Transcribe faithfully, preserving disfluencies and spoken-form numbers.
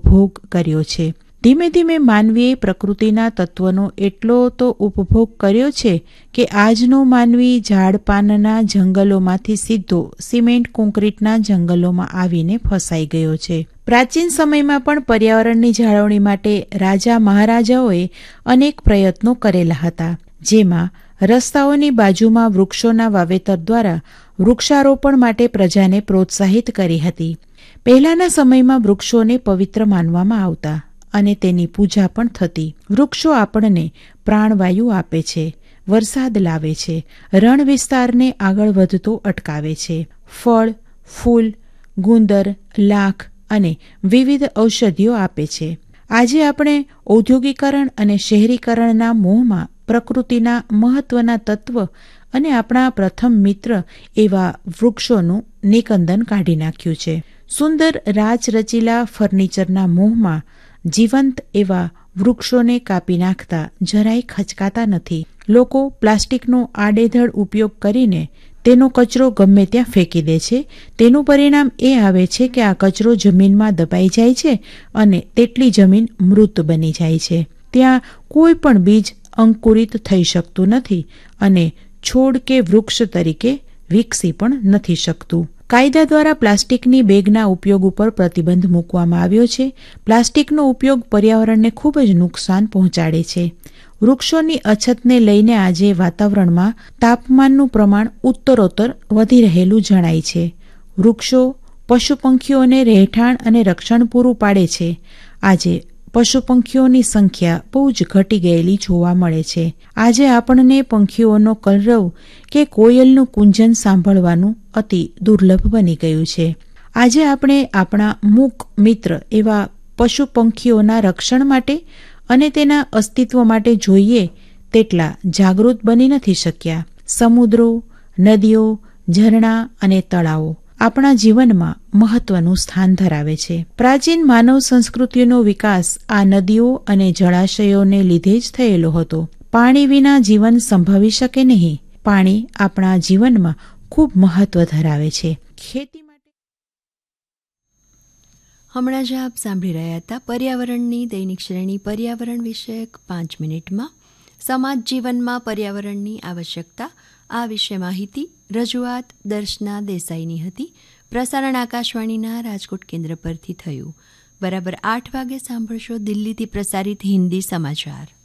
ઉપભોગ કર્યો છે. ધીમે ધીમે માનવીએ પ્રકૃતિના તત્વનો એટલો તો ઉપભોગ કર્યો છે કે આજનો માનવી ઝાડપાનના જંગલોમાંથી સીધો સિમેન્ટ કોન્ક્રીટના જંગલોમાં આવીને ફસાઈ ગયો છે. પ્રાચીન સમયમાં પણ પર્યાવરણની જાળવણી માટે રાજા મહારાજાઓએ અનેક પ્રયત્નો કરેલા હતા, જેમાં રસ્તાઓની બાજુમાં વૃક્ષોના વાવેતર દ્વારા વૃક્ષારોપણ માટે પ્રજાને પ્રોત્સાહિત કરી હતી. પહેલાના સમયમાં વૃક્ષોને પવિત્ર માનવામાં આવતા અને તેની પૂજા પણ થતી. વૃક્ષો આપણને પ્રાણવાયુ આપે છે, વરસાદ લાવે છે, રણ વિસ્તારને આગળ વધતો અટકાવે છે, ફળ, ફૂલ, ગુંદર, લાખ અને વિવિધ ઔષધિઓ આપે છે. આજે આપણે ઔદ્યોગિકરણ અને શહેરીકરણના મોહમાં પ્રકૃતિના મહત્વના તત્વ અને આપણા પ્રથમ મિત્ર એવા વૃક્ષોનું નિકંદન કાઢી નાખ્યું છે. સુંદર રાચરચીલા ફર્નિચરના મોહમાં જીવંત એવા વૃક્ષોને કાપી નાખતા જરાય ખચકાતા નથી. લોકો પ્લાસ્ટિકનો આડેધડ ઉપયોગ કરીને તેનો કચરો ગમે ત્યાં ફેંકી દે છે. તેનું પરિણામ એ આવે છે કે આ કચરો જમીનમાં દબાઈ જાય છે અને તેટલી જમીન મૃત બની જાય છે. ત્યાં કોઈ પણ બીજ અંકુરિત થઈ શકતું નથી અને છોડ કે વૃક્ષ તરીકે વિકસી પણ નથી શકતું. કાયદા દ્વારા પ્લાસ્ટિકની બેગના ઉપયોગ ઉપર પ્રતિબંધ મૂકવામાં આવ્યો છે. પ્લાસ્ટિકનો ઉપયોગ પર્યાવરણને ખૂબ જ નુકસાન પહોંચાડે છે. વૃક્ષોની અછતને લઈને આજે વાતાવરણમાં તાપમાનનું પ્રમાણ ઉત્તરોત્તર વધી રહેલું જણાય છે. વૃક્ષો પશુ પંખીઓને રહેઠાણ અને રક્ષણ પૂરું પાડે છે. આજે પશુ પંખીઓની સંખ્યા બહુ જ ઘટી ગયેલી જોવા મળે છે. આજે આપણને પંખીઓનો કલરવ કે કોયલનું કુંજન સાંભળવાનું અતિ દુર્લભ બની ગયું છે. આજે આપણે આપણા મૂક મિત્ર એવા પશુ પંખીઓના રક્ષણ માટે અને તેના અસ્તિત્વ માટે જોઈએ તેટલા જાગૃત બની નથી શક્યા. સમુદ્રો, નદીઓ, ઝરણા અને તળાવો આપણા જીવનમાં મહત્વનું સ્થાન ધરાવે છે. પ્રાચીન માનવ સંસ્કૃતિનો વિકાસ આ નદીઓ અને જળાશયોને લીધે જ થયેલો હતો. પાણી વિના જીવન સંભવી શકે નહીં. પાણી આપણા જીવનમાં ખૂબ મહત્વ ધરાવે છે. ખેતી માટે હમણાં જ આપ સાંભળી રહ્યા હતા પર્યાવરણની દૈનિક શ્રેણી પર્યાવરણ વિષયક પાંચ મિનિટમાં સમાજ જીવનમાં પર્યાવરણની આવશ્યકતા આ વિશે માહિતી રજૂઆત દર્શના દેસાઈની હતી. પ્રસારણ આકાશવાણીના રાજકોટ કેન્દ્ર પરથી થયું. બરાબર આઠ વાગે સાંભળશો દિલ્હીથી પ્રસારિત હિન્દી સમાચાર.